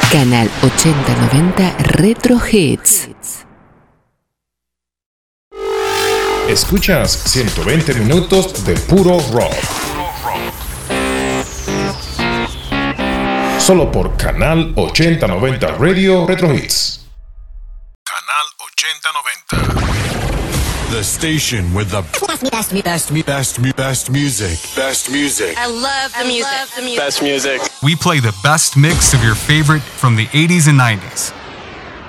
Canal 8090 Retro Hits. Escuchas 120 minutos de puro rock. Solo por Canal 8090 Radio Retro Hits. Canal 8090. The station with the best music. Best music. I love the music. Best music. We play the best mix of your favorite from the 80s and 90s.